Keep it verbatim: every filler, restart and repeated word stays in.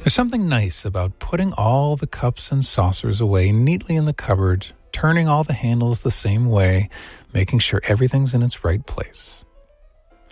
There's something nice about putting all the cups and saucers away neatly in the cupboard, turning all the handles the same way, making sure everything's in its right place.